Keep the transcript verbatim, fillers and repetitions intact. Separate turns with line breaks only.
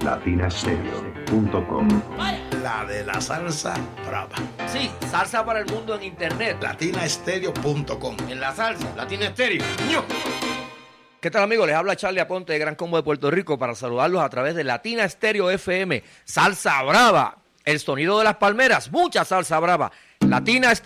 latina stereo punto com.
La de la salsa brava.
Sí, salsa para el mundo en internet.
latina stereo punto com.
En la salsa, Latina Stereo. ¡Ño! ¿Qué tal, amigos? Les habla Charlie Aponte de Gran Combo de Puerto Rico para saludarlos a través de Latina Stereo F M. Salsa brava, el sonido de las palmeras, mucha salsa brava. Latina Stereo.